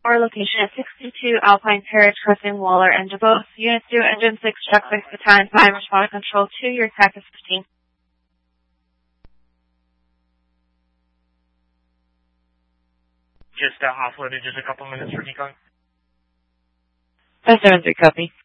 Our location is 62 Alpine Terrace, Crossing Waller, and both Unit 2, Engine 6, Check 6, Battalion 5, Responder Control 2, your attack is 15. Just offloaded, just a couple minutes for decon. 573, copy.